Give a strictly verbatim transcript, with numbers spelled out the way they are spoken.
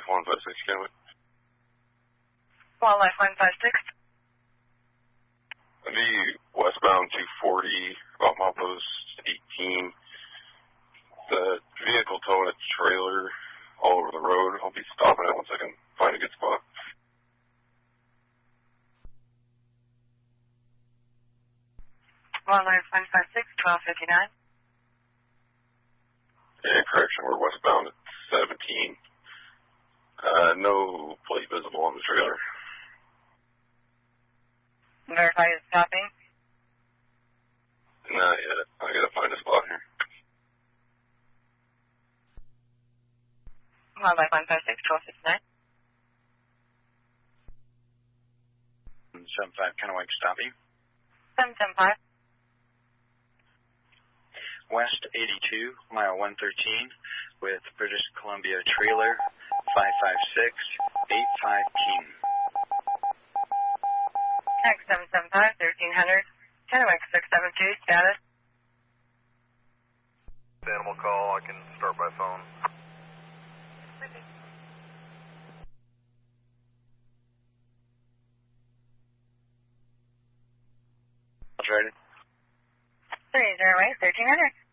one five six, Kennewick. Wildlife one five six. I'll be westbound two forty, about milepost eighteen. The vehicle towing a trailer all over the road. I'll be stopping it once I can find a good spot. Wildlife one five six, twelve fifty-nine. Yeah, correction, we're westbound at seventeen. Uh, no plate visible on the trailer. Verify is stopping. Not yet. I gotta find a spot here. Wildlife one five six, twelve fifty-nine. seven five, Kennewick, stopping. seven seven five. West eighty-two, mile one thirteen, with British Columbia trailer, five five six, eight five King. X seven seven five, thirteen hundred. Kennewick six seven two, status. Animal call, I can start by phone. That's ready. three zero eight, thirteen hundred.